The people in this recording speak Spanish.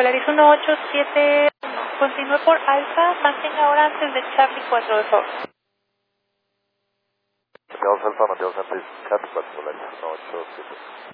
Polaris 187, continúe por Alfa, mantenga ahora antes de Charlie 4, por favor. Mantenemos Alfa, mantenemos antes Charlie 4, Polaris 187.